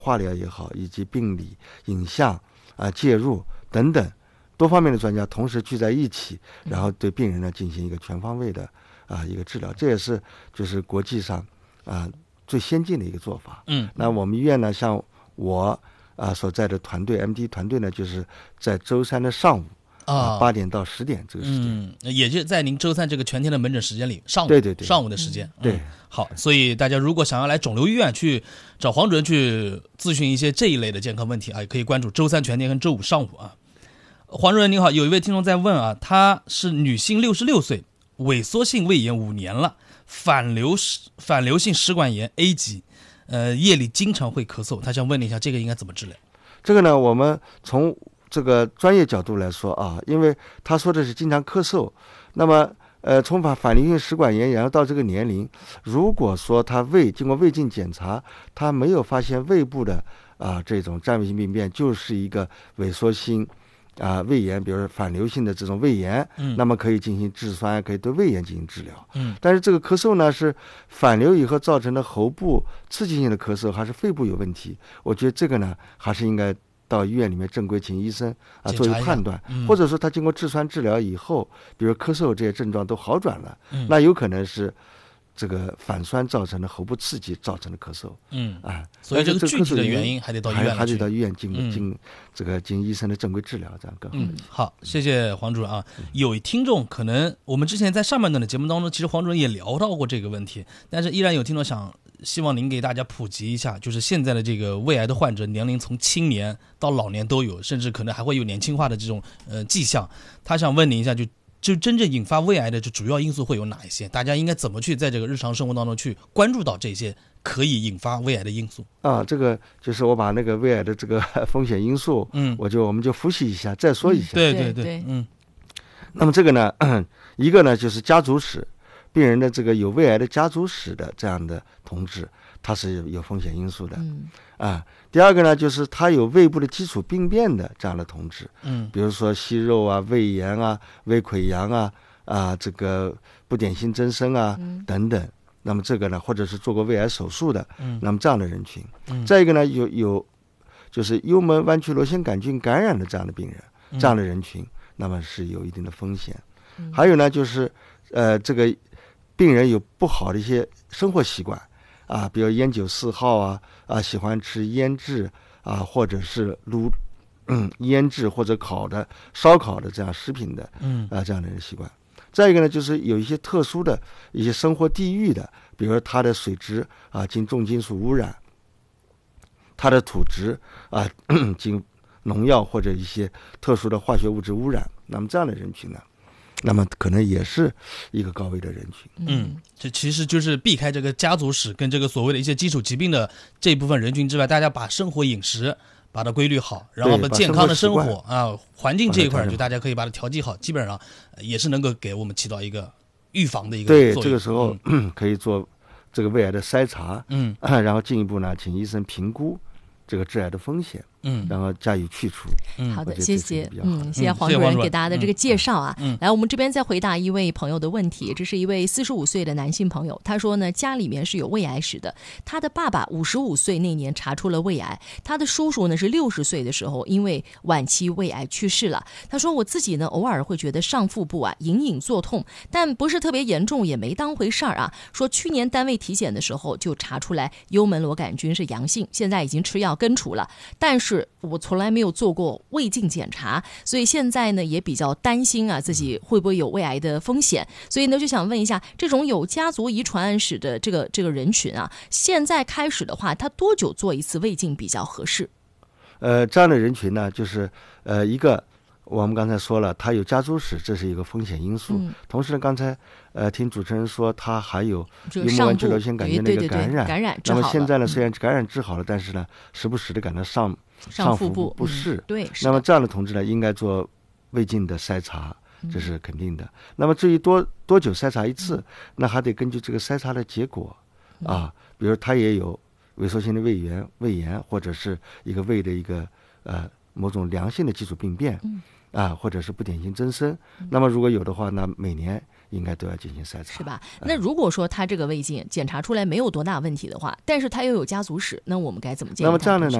化疗也好，以及病理、影像介入等等多方面的专家同时聚在一起，然后对病人呢进行一个全方位的一个治疗，这也是就是国际上最先进的一个做法。那我们医院呢，像我所在的团队 MD 团队呢，就是在周三的上午8点到10点这个时间， 也就在您周三这个全天的门诊时间里，上午对上午的时间， 对。 好，所以大家如果想要来肿瘤医院去找黄主任去咨询一些这一类的健康问题也可以关注周三全天跟周五上午黄主任您好，有一位听众在问她是女性，66岁，萎缩性胃炎5年了，反流性食管炎 A 级，夜里经常会咳嗽，她想问你一下这个应该怎么治疗？ 这个呢，我们从这个专业角度来说因为他说的是经常咳嗽，那么从反流性食管炎然后到这个年龄，如果说他经过胃镜检查，他没有发现胃部的这种占位性病变，就是一个萎缩性胃炎，比如说反流性的这种胃炎，那么可以进行质酸，可以对胃炎进行治疗。但是这个咳嗽呢是反流以后造成的喉部刺激性的咳嗽，还是肺部有问题？我觉得这个呢还是应该到医院里面正规请医生做一个判断，或者说他经过质酸治疗以后，比如咳嗽这些症状都好转了，那有可能是这个反酸造成的喉部刺激造成的咳嗽。 所以这个具体的原因还得到医院去， 还得到医院经医生的正规治疗，这样更好。 好，谢谢黄主任有听众可能我们之前在上半段的节目当中，其实黄主任也聊到过这个问题，但是依然有听众希望您给大家普及一下，就是现在的这个胃癌的患者年龄从青年到老年都有，甚至可能还会有年轻化的这种迹象。他想问您一下，就真正引发胃癌的这主要因素会有哪一些？大家应该怎么去在这个日常生活当中去关注到这些可以引发胃癌的因素？这个就是我把那个胃癌的这个风险因素，我们就复习一下，再说一下。 对。 那么这个呢，一个呢就是家族史。病人的这个有胃癌的家族史的这样的同志，他是有风险因素的。第二个呢，就是他有胃部的基础病变的这样的同志，比如说息肉胃炎胃溃疡这个不典型增生等等。那么这个呢，或者是做过胃癌手术的，那么这样的人群。再一个呢，有就是幽门弯曲螺旋杆菌感染的这样的病人，这样的人群，那么是有一定的风险。还有呢，就是这个病人有不好的一些生活习惯比如烟酒嗜好喜欢吃腌制或者是腌制或者烧烤的这样食品的这样的习惯。再一个呢，就是有一些特殊的一些生活地域的，比如说它的水质经重金属污染，它的土质经农药或者一些特殊的化学物质污染，那么这样的人群呢，那么可能也是一个高危的人群。 这其实就是避开这个家族史跟这个所谓的一些基础疾病的这部分人群之外，大家把生活饮食把它规律好，然后把健康的生活环境这一块就大家可以把它调剂好，基本上也是能够给我们起到一个预防的一个作用。 对，这个时候可以做这个胃癌的筛查，然后进一步呢，请医生评估这个致癌的风险，然后加以去除。 好的，谢谢，谢谢黄主任给大家的这个介绍来，我们这边再回答一位朋友的问题，这是一位45岁的男性朋友，他说呢，家里面是有胃癌史的，他的爸爸55岁那年查出了胃癌，他的叔叔呢是60岁的时候因为晚期胃癌去世了。他说我自己呢偶尔会觉得上腹部隐隐作痛，但不是特别严重，也没当回事儿说去年单位体检的时候就查出来幽门螺杆菌是阳性，现在已经吃药根除了，但是我从来没有做过胃镜检查，所以现在呢也比较担心自己会不会有胃癌的风险，所以呢就想问一下，这种有家族遗传史的这个人群现在开始的话，他多久做一次胃镜比较合适？ 这样的人群呢，就是一个我们刚才说了，他有家族史，这是一个风险因素。同时呢，刚才听主持人说他还有幽门弯曲螺旋杆菌的一个感染，那么现在呢，虽然感染治好了，但是呢，时不时的感到上腹部不适。 对， 那么这样的同志呢，应该做胃镜的筛查，这是肯定的。那么至于多久筛查一次，那还得根据这个筛查的结果比如他也有萎缩性的胃炎，或者是一个胃的一个某种良性的基础病变或者是不典型增生。那么如果有的话，那每年应该都要进行筛查， 是吧？那如果说他这个胃镜检查出来没有多大问题的话，但是他又有家族史，那我们该怎么建议他？ 那么这样的呢？